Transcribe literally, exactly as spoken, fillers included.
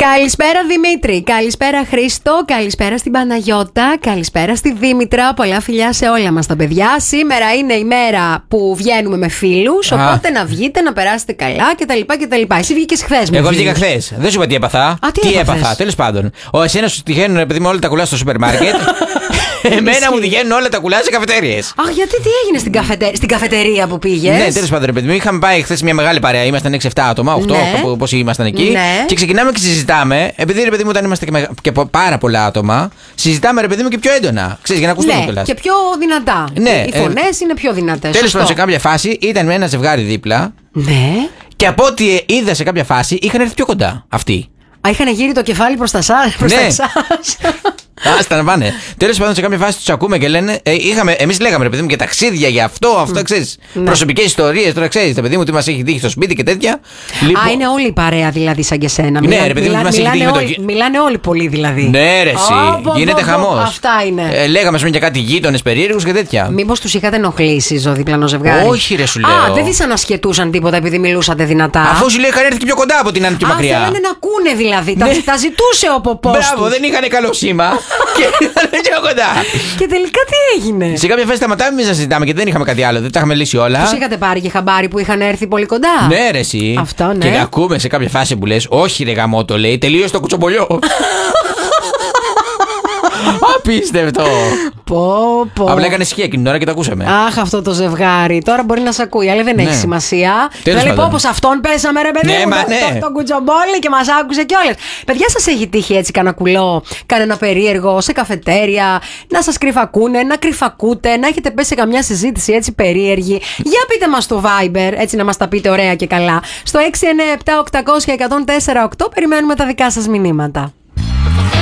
Καλησπέρα Δημήτρη, καλησπέρα Χρήστο, καλησπέρα στην Παναγιώτα, καλησπέρα στη Δήμητρα. Πολλά φιλιά σε όλα μας τα παιδιά. Σήμερα είναι η μέρα που βγαίνουμε με φίλους, οπότε να βγείτε, να περάσετε καλά κτλ. κτλ. Εσύ βγήκες χθες με Εγώ βγήκα χθες. Δεν σου είπα τι έπαθα. Α, τι τι έπαθες? έπαθα, τέλος πάντων. Ο εσένα σου τυχαίνουν επειδή με όλα τα κουλά στο σούπερ μάρκετ. Εμένα μου τυχαίνουν όλα τα κουλά σε καφετέριες. Αχ, γιατί τι έγινε στην, καφετε... στην καφετερία που πήγες? Ναι, τέλος πάντων, ρε παιδί μου, είχαμε πάει χθες μια μεγάλη παρέα. Ήμασταν έξι εφτά άτομα, οκτώ Ναι. πώς ήμασταν εκεί. Ναι. Και ξεκινάμε και συζητάμε, επειδή ρε παιδί μου, όταν είμαστε και, με... και πάρα πολλά άτομα, συζητάμε ρε παιδί μου και πιο έντονα. Ξέρεις, για να ακουστούμε Ναι, κιόλας. και πιο δυνατά. Ναι, Οι ε, φωνές είναι πιο δυνατές. Τέλος πάντων, σε σωστό. κάποια φάση ήταν με ένα ζευγάρι δίπλα. Ναι. Και από ό,τι είδα σε κάποια φάση, είχαν έρθει πιο κοντά αυτοί. Α, είχαν γύρει το κεφάλι προς τα σας. Προς Ναι. τα εσάς. Άστα να πάνε. Τέλος πάντων, σε κάποια φάση τους ακούμε και λένε. Ε, είχαμε, εμείς λέγαμε ρε παιδί μου και ταξίδια για αυτό, αυτό mm. ξέρεις. Ναι. Προσωπικές ιστορίες, τώρα ξέρεις, το παιδί μου τι μας έχει τύχει στο σπίτι και τέτοια. Α, είναι όλη η παρέα δηλαδή σαν και σένα. Ναι, Μιλά- ρε παιδί μου, μιλά- τι μας έχει μιλάνε, τύχει με το- όλοι, μιλάνε όλοι πολύ δηλαδή. Ναι, ρε, εσύ. Ω, πω, Γίνεται πω, πω, χαμός. Αυτά είναι. Ε, λέγαμε, ας πούμε, για κάτι γείτονες περίεργους και τέτοια. Μήπως τους είχατε ενοχλήσει στο διπλανό ζευγάρι? Όχι, ρε, σου λέω. Α, δεν δυσανασχετούσαν τίποτα επειδή μιλούσατε δυνατά. Αφού σου λέει είχαν έρθει και πιο κοντά από την άλλη πιο Α, μακριά. θέλανε να ακούνε δηλαδή. Τα, Ναι. τα ζητούσε ο ποπός Μπράβο, τους. δεν είχαν καλό σήμα. Και ήταν πιο κοντά. Και τελικά τι έγινε? Σε κάποια φάση σταματάμε εμείς να συζητάμε και δεν είχαμε κάτι άλλο. Δεν τα είχαμε λύσει όλα. Τους είχατε πάρει και χαμπάρι που είχαν έρθει πολύ κοντά? Ναι, ρε, εσύ. Αυτό, ναι. Και ακούμε σε κάποια φάση που λες, όχι ρε γαμότο, λέει, τελείωσε το κουτσομπολιό. Απίστευτο. Πω, πω. Απλά έκανε ησυχία εκείνη την ώρα και το ακούσαμε. Αχ, αυτό το ζευγάρι. Τώρα μπορεί να σε ακούει, αλλά δεν Ναι. έχει σημασία. Τέλος Δηλαδή, πω πάντων. πως αυτόν πέσαμε, ρε παιδί Ναι, μου. μα το, ναι. το, το κουτσομπόλι και μας άκουσε κιόλας. Παιδιά, σας έχει τύχει έτσι κανένα κουλό, κανένα περίεργο σε καφετέρια, να σας κρυφακούνε, να κρυφακούτε, να έχετε πέσει σε καμιά συζήτηση έτσι περίεργη? Για πείτε μας στο Viber, έτσι να μας τα πείτε ωραία και καλά. Στο έξι εννιά επτά οκτώ μηδέν μηδέν ένα μηδέν τέσσερα οκτώ περιμένουμε τα δικά σας μηνύματα.